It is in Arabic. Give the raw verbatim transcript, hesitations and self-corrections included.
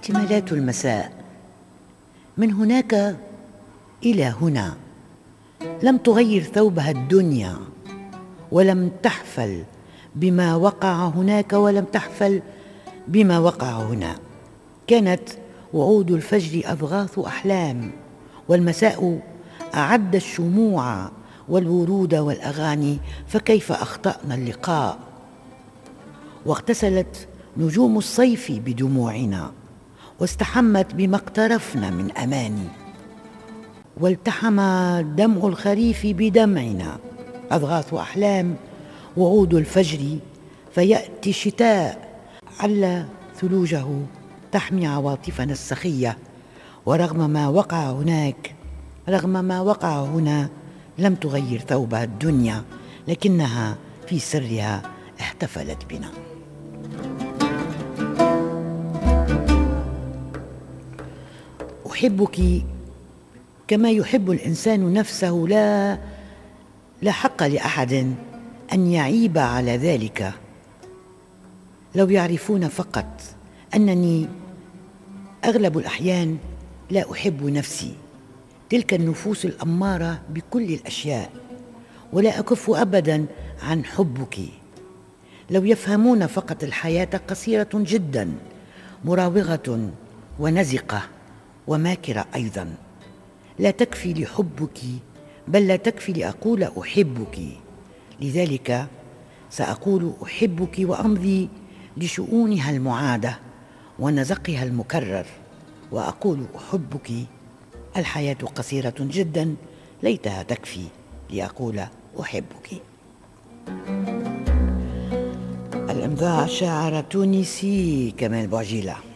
احتمالات المساء من هناك إلى هنا. لم تغير ثوبها الدنيا، ولم تحفل بما وقع هناك، ولم تحفل بما وقع هنا. كانت وعود الفجر أضغاث أحلام، والمساء أعد الشموع والورود والأغاني، فكيف أخطأنا اللقاء؟ واغتسلت نجوم الصيف بدموعنا، واستحمت بما اقترفنا من أماني، والتحم دمع الخريف بدمعنا. أضغاث أحلام وعود الفجر، فيأتي الشتاء عل ثلوجه تحمي عواطفنا السخية. ورغم ما وقع هناك، رغم ما وقع هنا، لم تغير ثوبها الدنيا، لكنها في سرها احتفلت بنا. أحبك كما يحب الإنسان نفسه، لا لا حق لأحد أن يعيب على ذلك. لو يعرفون فقط أنني أغلب الأحيان لا أحب نفسي، تلك النفوس الأمارة بكل الأشياء، ولا أكف أبدا عن حبك. لو يفهمون فقط الحياة قصيرة جدا، مراوغة ونزقة وماكرة أيضا. لا تكفي لحبك، بل لا تكفي لأقول أحبك. لذلك سأقول أحبك وأمضي لشؤونها المعادة ونزقها المكرر، وأقول أحبك. الحياة قصيرة جدا، ليتها تكفي لأقول أحبك. الإمضاء شاعر تونسي كمال بوعجيلة.